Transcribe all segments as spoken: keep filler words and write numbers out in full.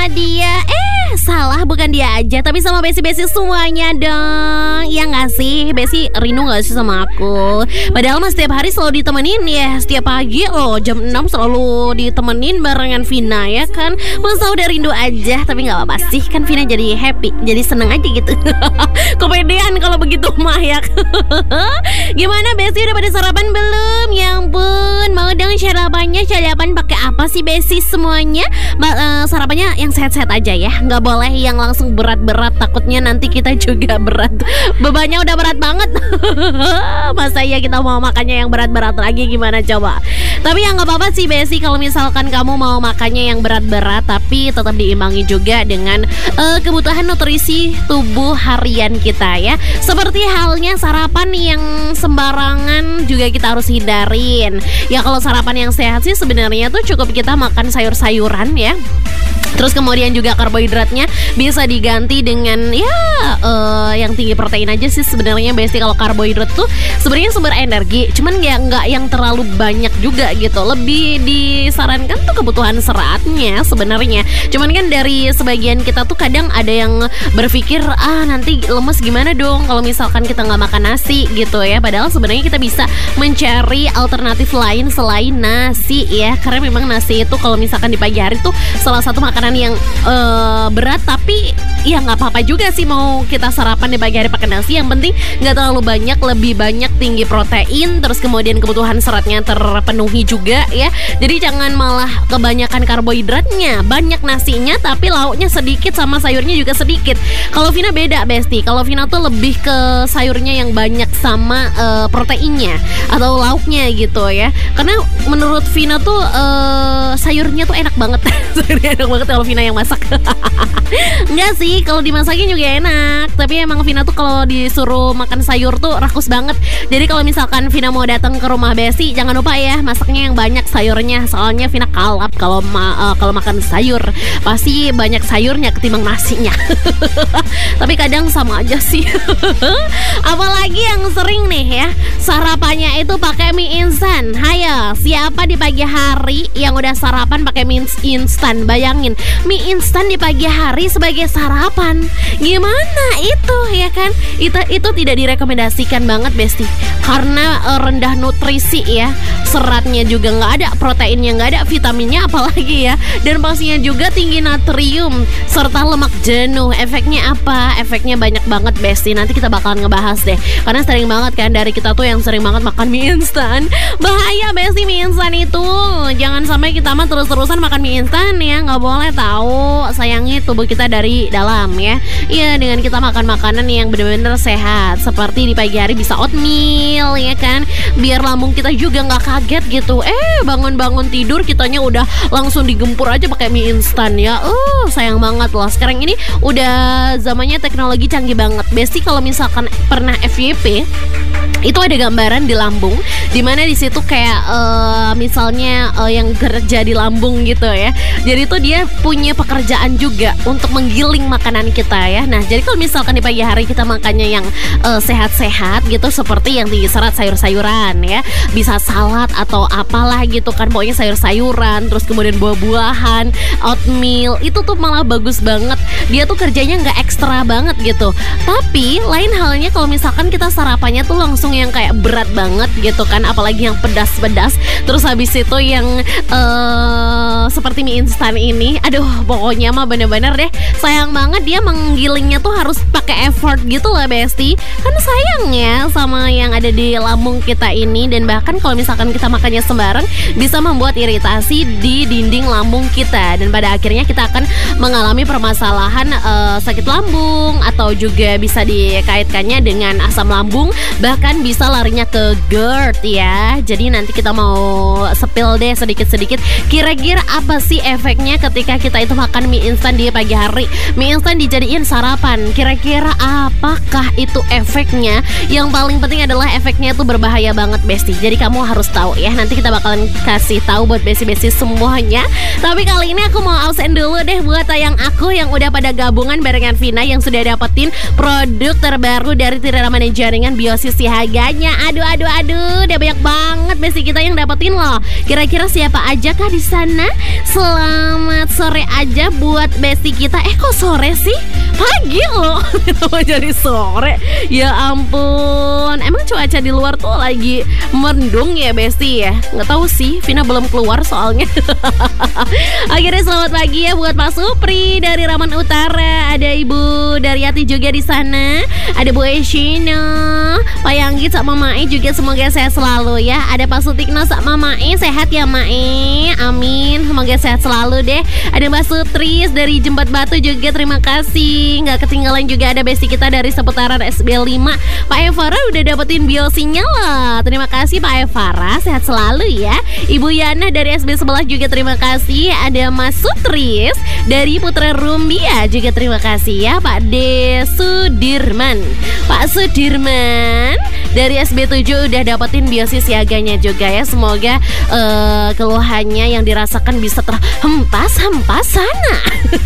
sama dia. Eh, salah, bukan dia aja, tapi sama besti-besti semuanya dong. Ya gak sih? Besti rindu gak sih sama aku? Padahal mas setiap hari selalu ditemenin ya. Setiap pagi loh jam enam selalu ditemenin barengan Vina ya kan. Masa udah rindu aja. Tapi gak apa-apa sih, kan Vina jadi happy, jadi seneng aja gitu. Kepedean kalau begitu mah ya. Gimana besti, udah pada sarapan belum? Ya ampun, mau dong sarapannya. Sarapan pakai apa sih besti semuanya? Ba- uh, sarapannya yang sehat-sehat aja ya, nggak boleh yang langsung berat-berat, takutnya nanti kita juga berat. Bebannya udah berat banget. Masa ya kita mau makannya yang berat-berat lagi, gimana coba? Tapi ya nggak apa-apa sih besti, kalau misalkan kamu mau makannya yang berat-berat, tapi tetap diimbangi juga dengan uh, kebutuhan nutrisi tubuh harian kita ya. Seperti halnya sarapan yang sembarangan juga kita harus hindarin. Ya kalau sarapan yang sehat sih sebenarnya tuh cukup kita makan sayur-sayuran ya. Terus kemudian juga karbohidratnya bisa diganti dengan ya uh, yang tinggi protein aja sih sebenarnya besti. Kalau karbohidrat tuh sebenarnya sumber energi, cuman ya nggak yang terlalu banyak juga gitu. Lebih disarankan tuh kebutuhan seratnya sebenarnya. Cuman kan dari sebagian kita tuh kadang ada yang berpikir ah nanti lemes gimana dong kalau misalkan kita nggak makan nasi gitu ya. Padahal sebenarnya kita bisa mencari alternatif lain selain nasi ya. Karena memang nasi itu kalau misalkan di pagi hari tuh salah satu makanan yang uh, berat, tapi ya nggak apa-apa juga sih mau kita sarapan di pagi hari pakai nasi. Yang penting nggak terlalu banyak, lebih banyak tinggi protein, terus kemudian kebutuhan seratnya terpenuhi juga ya. Jadi jangan malah kebanyakan karbohidratnya, banyak nasinya tapi lauknya sedikit sama sayurnya juga sedikit. Kalau Vina beda besti, kalau Vina tuh lebih ke sayurnya yang banyak sama uh, proteinnya atau lauknya gitu ya. Karena menurut Vina tuh uh, sayurnya tuh enak banget. Sayurnya enak banget kalau Vina yang masak. Enggak sih, kalau dimasakin juga enak. Tapi emang Vina tuh kalau disuruh makan sayur tuh rakus banget. Jadi kalau misalkan Vina mau datang ke rumah besti, jangan lupa ya masaknya yang banyak sayurnya. Soalnya Vina kalap kalau ma- uh, kalau makan sayur pasti banyak sayurnya ketimbang nasinya. Tapi kadang sama aja sih. Apalagi yang sering nih ya sarapannya itu pakai mie instan. Hayo, siapa di pagi hari yang udah sarapan pakai mie instan? Bayangin, mie instan di pagi hari sebagai sarapan. Gimana itu ya kan? Itu itu tidak direkomendasikan banget besti. Karena uh, rendah nutrisi ya. Seratnya juga nggak ada, proteinnya nggak ada, vitaminnya apalagi ya. Dan pastinya juga tinggi natrium serta lemak jenuh. Efeknya apa? Efeknya banyak banget besti. Nanti kita bakalan ngebahas deh. Karena sering banget kan dari kita tuh yang sering banget makan mie instan. Bahaya besti mie instan itu. Jangan sampai kita mah terus-terusan makan mie instan ya. Nggak boleh tahu. Sayangi tubuh kita dari dalam ya. Iya, dengan kita makan makanan yang benar-benar sehat. Seperti di pagi hari bisa oatmeal ya kan. Biar lambung kita juga nggak kaget gitu. Eh bangun-bangun tidur kitanya udah langsung digempur aja pakai mie instan ya. Uh sayang banget loh. Sekarang ini udah zamannya teknologi canggih banget. Besti kalau misalkan pernah F Y P itu ada gambaran di lambung, dimana di situ kayak uh, misalnya uh, yang kerja di lambung gitu ya. Jadi tuh dia punya pekerjaan juga untuk menggiling makanan kita ya. Nah jadi kalau misalkan di pagi hari kita makannya yang uh, sehat-sehat gitu, seperti yang tinggi serat sayur-sayuran ya, bisa salad atau apalah gitu kan, pokoknya sayur-sayuran, terus kemudian buah-buahan, oatmeal, itu tuh malah bagus banget. Dia tuh kerjanya nggak ekstra banget gitu. Tapi lain halnya kalau misalkan kita sarapannya tuh langsung yang kayak berat banget gitu kan, apalagi yang pedas-pedas. Terus habis itu yang uh, seperti mie instan ini, aduh pokoknya mah bener-bener deh sayang banget. Dia menggilingnya tuh harus pakai effort gitu lah besti. Kan sayangnya sama yang ada di lambung kita ini. Dan bahkan kalau misalkan kita makannya sembarang bisa membuat iritasi di dinding lambung kita. Dan pada akhirnya kita akan mengalami permasalahan uh, sakit lambung, atau juga bisa dikaitkannya dengan asam lambung, bahkan bisa larinya ke GERD ya. Jadi nanti kita mau sepil deh sedikit-sedikit, kira-kira apa sih efeknya ketika kita itu makan mie instan di pagi hari. Mie instan dijadiin sarapan, kira-kira apakah itu efeknya? Yang paling penting adalah efeknya itu berbahaya banget besti. Jadi kamu harus tahu ya. Nanti kita bakalan kasih tahu buat besti-besti semuanya. Tapi kali ini aku mau absen dulu deh buat tayang aku yang udah pada gabungan barengan Vina, yang sudah dapetin produk terbaru dari Tirara Manajemen Jaringan Biosis Siaganya. Aduh aduh aduh, udah banyak banget besti kita yang dapetin loh. Kira-kira siapa aja kah di sana? Selamat sore aja buat besti kita. Eh kok sore sih? Pagi loh. Kenapa jadi sore? Ya ampun. Emang cuaca di luar tuh lagi mendung ya besti ya? Nggak tahu sih, Vina belum keluar soalnya. Akhirnya selamat pagi ya buat Pak Supri dari Raman Utara. Ada Ibu Daryati juga di sana. Ada Bu Eshina, Pak Yanggit sama Mae juga semoga sehat selalu ya. Ada Pak Sutikno sama Mae, sehat ya Mae. Amin, semoga sehat selalu deh. Ada Mbak Sutris dari Jembat Batu juga, terima kasih. Nggak ketinggalan juga ada besti kita dari seputaran S B lima. Pak Evara udah dapetin biosinya loh. Terima kasih Pak Evara, sehat selalu ya. Ibu Yana dari S B sebelah juga terima kasih. Ada Mas Sutris dari Putra Rumbia juga terima kasih ya. Pak De Sudirman, Pak Sudirman dari S B tujuh udah dapetin biosi siaganya juga ya. Semoga uh, keluhannya yang dirasakan bisa terhempas-hempas sana.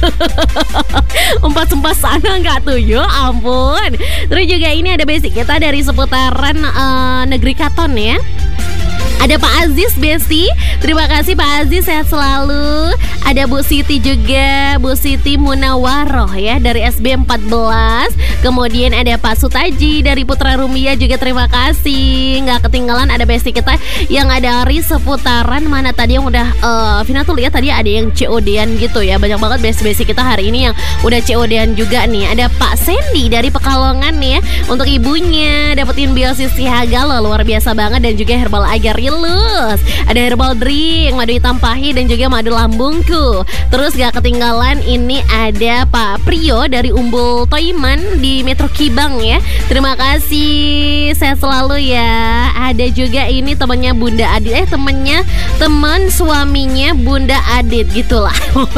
Empas-empas sana nggak tuh? Ya ampun. Terus juga ini ada basic kita dari seputaran uh, Negeri Katon ya. Ada Pak Aziz Besti, terima kasih Pak Aziz, sehat selalu. Ada Bu Siti juga, Bu Siti Munawaroh ya dari S B empat belas. Kemudian ada Pak Sutaji dari Putra Rumia juga terima kasih. Nggak ketinggalan ada besti kita yang ada dari seputaran mana tadi yang udah uh, Vina tuh lihat tadi ada yang C O D-an gitu ya. Banyak banget besti-besti kita hari ini yang udah C O D-an juga nih. Ada Pak Sandy dari Pekalongan nih ya. Untuk ibunya dapetin biosis siaga loh, luar biasa banget. Dan juga herbal agar lus, ada herbal drink, madu hitam pahit dan juga madu lambungku. Terus gak ketinggalan ini ada Pak Prio dari Umbul Toiman di Metro Kibang ya. Terima kasih, sehat selalu ya. Ada juga ini temannya Bunda Adit, eh temennya teman suaminya Bunda Adit gitulah.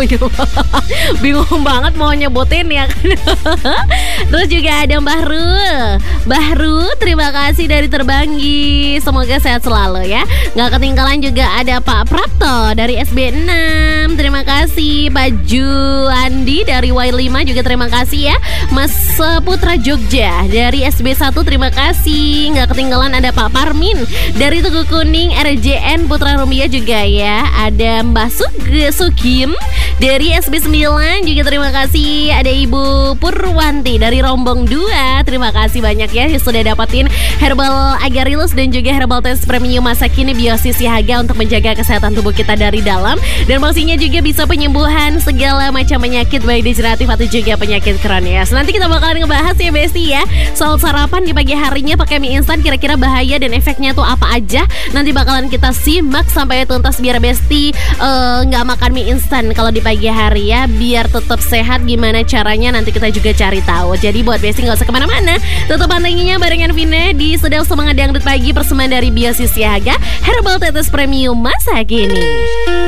Bingung banget mau nyebutin ya kan. Terus juga ada Mbah Rul, Mbah Rul terima kasih dari Terbanggi, semoga sehat selalu ya. Nggak ketinggalan juga ada Pak Prapto dari S B enam, terima kasih. Pak Juandi dari Y lima juga terima kasih ya. Mas Putra Jogja dari S B satu terima kasih. Nggak ketinggalan ada Pak Parmin dari Tugu Kuning R J N Putra Rumia juga ya. Ada Mbak Suge Sugim dari S B sembilan juga terima kasih. Ada Ibu Purwanti dari Rombong dua, terima kasih banyak ya sudah dapatin herbal agarylus dan juga herbal test premium masa kini biosis siaga untuk menjaga kesehatan tubuh kita dari dalam. Dan pastinya juga bisa penyembuhan segala macam penyakit baik degeneratif atau juga penyakit kronis. Nanti kita bakalan ngebahas ya Besti ya soal sarapan di pagi harinya pakai mie instan, kira-kira bahaya dan efeknya tuh apa aja. Nanti bakalan kita simak sampai tuntas biar Besti nggak uh, makan mie instan kalau di pagi hari ya, biar tetap sehat. Gimana caranya nanti kita juga cari tahu. Jadi buat Besti nggak usah kemana-mana, tetap pantengin barengan Vina di Sedang Semangat Dangdut Pagi persembahan dari Biosis Siaga, herbal tetes premium masa kini.